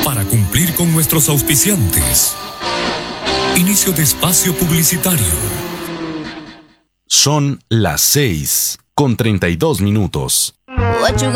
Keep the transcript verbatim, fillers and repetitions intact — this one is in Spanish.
para cumplir con nuestros auspiciantes. Inicio de espacio publicitario. Son las seis con treinta y dos minutos. What you